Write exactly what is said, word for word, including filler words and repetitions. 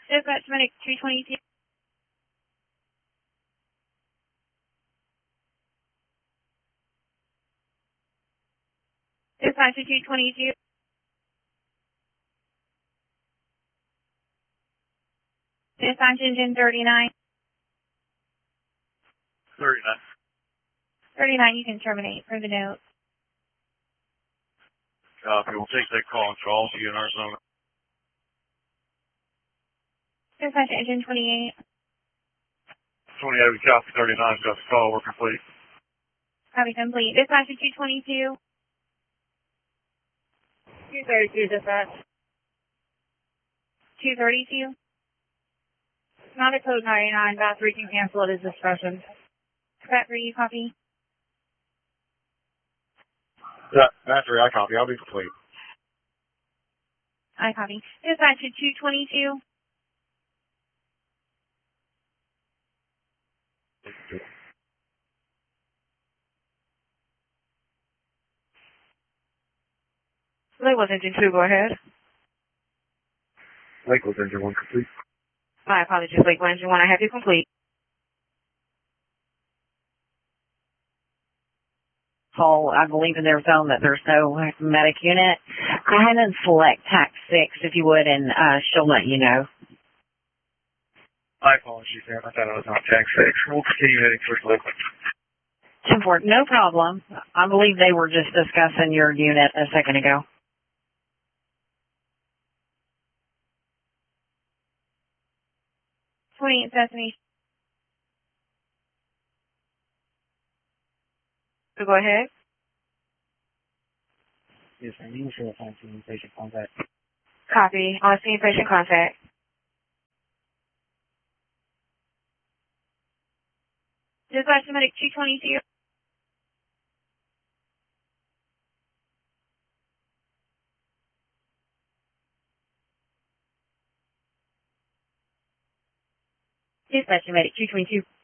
Dispatch Medic two twenty-two. Dispatch two twenty-two. Dispatch engine thirty-nine. thirty-nine. thirty-nine, you can terminate for the note. Copy. We'll take that call and call to you in Arizona. Dispatch engine twenty-eight. twenty-eight, we copy thirty-nine, got the call, we're complete. Copy complete. Dispatch two twenty-two. two thirty-two, dispatch. two thirty-two. Not a code ninety-nine, battery can cancel at his discretion. Scrap for you, copy. Yeah, battery, I copy. I'll be complete. I copy. Dispatch two twenty-two. Lakewood engine two, go ahead. Lakewood engine one complete. My apologies, Lakewood engine one, I have you complete. Call, I believe in their zone that there's no medic unit. Go ahead and select tax six if you would, and uh, she'll let you know. My apologies, ma'am. I thought I was on tax six. We'll continue heading towards Lakewood. ten four, no problem. I believe they were just discussing your unit a second ago. twenty-eight Sesame. So go ahead. Yes, ma'am. You should have found some patient contact. Copy. On scene patient contact. Dispatch Medic two twenty-two. Dispatch medic two twenty-two.